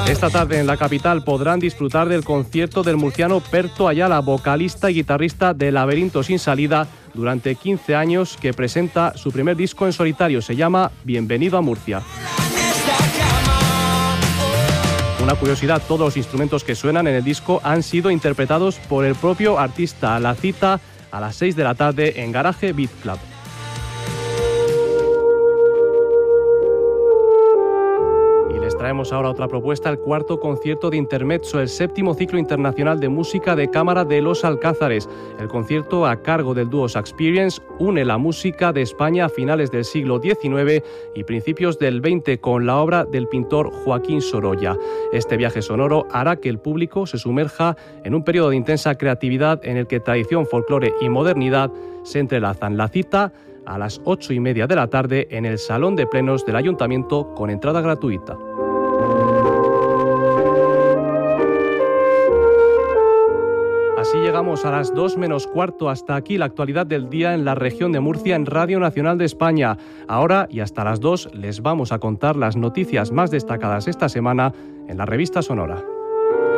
Esta tarde en la capital podrán disfrutar del concierto del murciano Perto Ayala, vocalista y guitarrista de Laberinto sin salida durante 15 años, que presenta su primer disco en solitario. Se llama Bienvenido a Murcia. Una curiosidad, todos los instrumentos que suenan en el disco han sido interpretados por el propio artista. La cita a las 6 de la tarde en Garaje Beat Club. Traemos ahora otra propuesta, el cuarto concierto de Intermezzo, el séptimo ciclo internacional de música de cámara de Los Alcázares. El concierto, a cargo del dúo Saxperience, une la música de España a finales del siglo XIX y principios del XX con la obra del pintor Joaquín Sorolla. Este viaje sonoro hará que el público se sumerja en un periodo de intensa creatividad en el que tradición, folclore y modernidad se entrelazan. La cita a las 8:30 de la tarde en el Salón de Plenos del Ayuntamiento, con entrada gratuita. Así llegamos a las 2 menos cuarto. Hasta aquí la actualidad del día en la región de Murcia en Radio Nacional de España. Ahora y hasta las 2 les vamos a contar las noticias más destacadas esta semana en la revista Sonora.